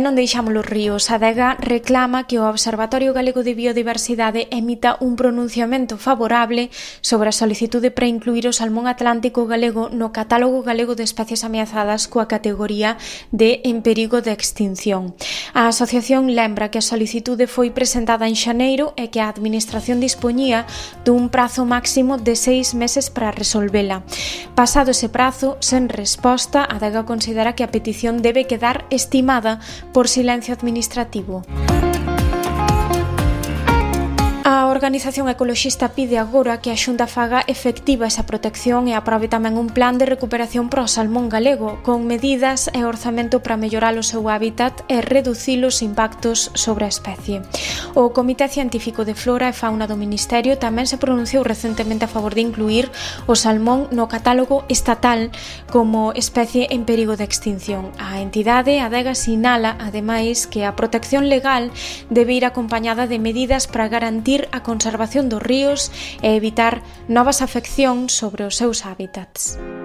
non deixamos os ríos. A Adega reclama que o Observatorio Galego de Biodiversidade emita un pronunciamento favorable sobre a solicitude para incluir o salmón atlántico galego no Catálogo Galego de Especies Ameazadas coa categoría de en perigo de extinción. A asociación lembra que a solicitude foi presentada en xaneiro e que a Administración dispoñía dun prazo máximo de 6 meses para resolvela. Pasado ese prazo, sen resposta, a Adega considera que a petición debe quedar estimada por silencio administrativo. A organización ecoloxista pide agora que a Xunta faga efectiva esa protección e aprobe tamén un plan de recuperación para o salmón galego, con medidas e orzamento para mellorar o seu hábitat e reducir os impactos sobre a especie. O Comité Científico de Flora e Fauna do Ministerio tamén se pronunciou recentemente a favor de incluir o salmón no catálogo estatal como especie en perigo de extinción. A entidade Adega sinala, ademais, que a protección legal debe ir acompañada de medidas para garantir a conservación dos ríos e evitar novas afeccións sobre os seus hábitats.